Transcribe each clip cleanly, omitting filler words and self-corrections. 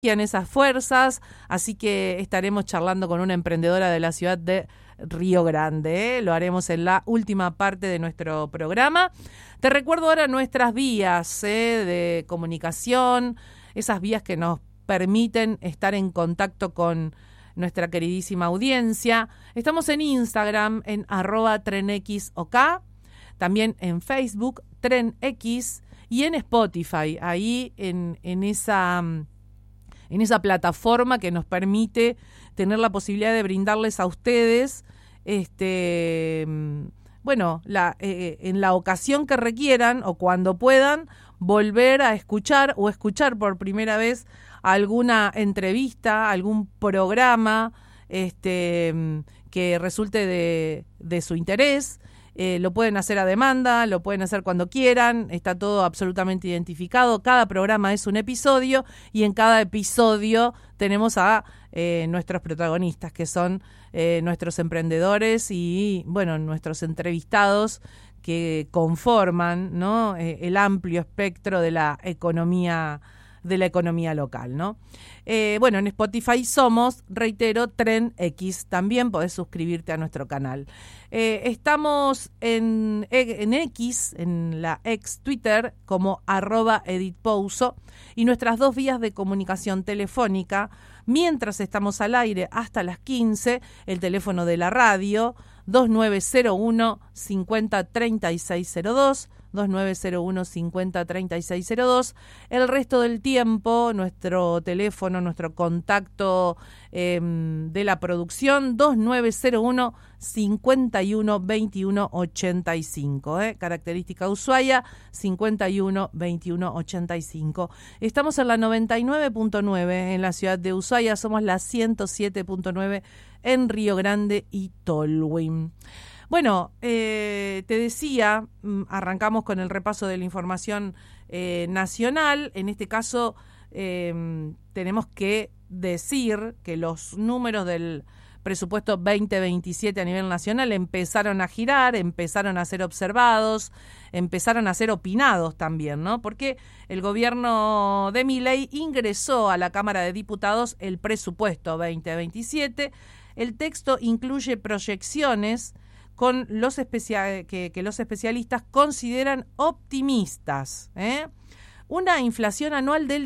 esas fuerzas, así que estaremos charlando con una emprendedora de la ciudad de Río Grande, ¿eh? Lo haremos en la última parte de nuestro programa. Te recuerdo ahora nuestras vías de comunicación, esas vías que nos permiten estar en contacto con nuestra queridísima audiencia. Estamos en Instagram en @trenxok, también en Facebook TrenX y en Spotify, ahí en esa plataforma que nos permite tener la posibilidad de brindarles a ustedes, en la ocasión que requieran o cuando puedan, volver a escuchar o escuchar por primera vez alguna entrevista, algún programa que resulte de su interés. Lo pueden hacer a demanda, lo pueden hacer cuando quieran, está todo absolutamente identificado. Cada programa es un episodio y en cada episodio tenemos a nuestros protagonistas, que son nuestros emprendedores y, nuestros entrevistados que conforman, ¿no?, el amplio espectro de la economía local, ¿no? En Spotify somos, reitero, TrenX. También podés suscribirte a nuestro canal. Estamos en X, en la ex Twitter, como @editpouso, y nuestras dos vías de comunicación telefónica, mientras estamos al aire hasta las 15, el teléfono de la radio, 2901 50 3602, 2901 50 3602. El resto del tiempo, nuestro teléfono, nuestro contacto de la producción, 2901 51 21 85. Característica Ushuaia, 51 21 85. Estamos en la 99.9 en la ciudad de Ushuaia, somos la 107.9 en Río Grande y Tolwyn. Te decía, arrancamos con el repaso de la información nacional. En este caso, tenemos que decir que los números del presupuesto 2027 a nivel nacional empezaron a girar, empezaron a ser observados, empezaron a ser opinados también, ¿no? Porque el gobierno de Milei ingresó a la Cámara de Diputados el presupuesto 2027. El texto incluye proyecciones con que los especialistas consideran optimistas, una inflación anual del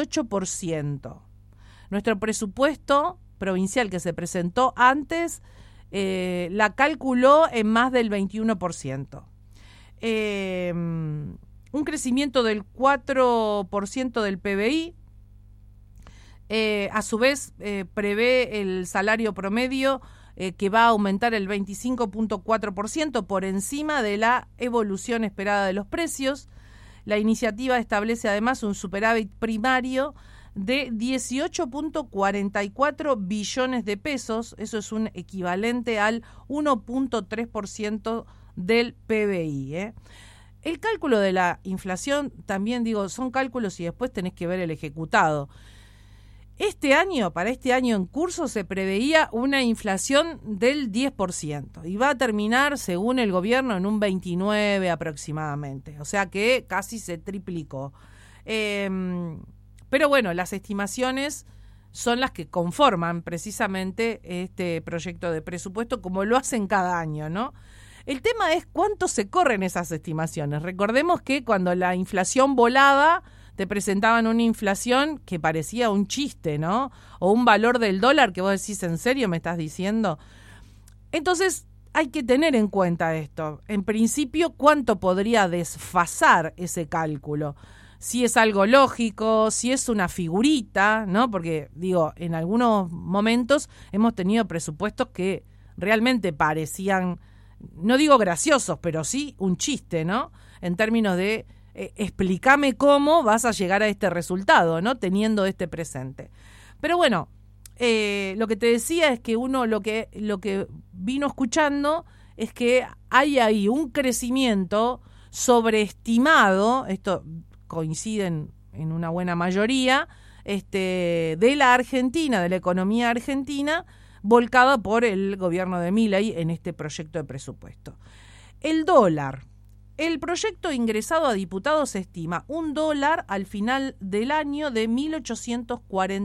18%. Nuestro presupuesto provincial que se presentó antes la calculó en más del 21%. Un crecimiento del 4% del PBI. A su vez, prevé el salario promedio que va a aumentar el 25.4% por encima de la evolución esperada de los precios. La iniciativa establece además un superávit primario de 18.44 billones de pesos. Eso es un equivalente al 1.3% del PBI. El cálculo de la inflación, también son cálculos y después tenés que ver el ejecutado. Para este año en curso, se preveía una inflación del 10% y va a terminar, según el gobierno, en un 29% aproximadamente. O sea que casi se triplicó. Pero las estimaciones son las que conforman precisamente este proyecto de presupuesto, como lo hacen cada año, ¿no? El tema es cuánto se corren esas estimaciones. Recordemos que cuando la inflación volaba, te presentaban una inflación que parecía un chiste, ¿no? O un valor del dólar que vos decís, ¿en serio me estás diciendo? Entonces, hay que tener en cuenta esto. En principio, ¿cuánto podría desfasar ese cálculo? Si es algo lógico, si es una figurita, ¿no? Porque, en algunos momentos hemos tenido presupuestos que realmente parecían, no digo graciosos, pero sí un chiste, ¿no? En términos de explícame cómo vas a llegar a este resultado, ¿no? Teniendo este presente. Pero lo que te decía es que uno lo que vino escuchando es que hay ahí un crecimiento sobreestimado, esto coinciden en una buena mayoría, de la Argentina, de la economía argentina, volcada por el gobierno de Milei en este proyecto de presupuesto. El dólar El proyecto ingresado a diputados estima $1 al final del año de 1.840